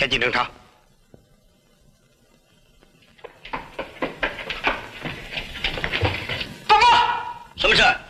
进侦查。 报告， 什么事？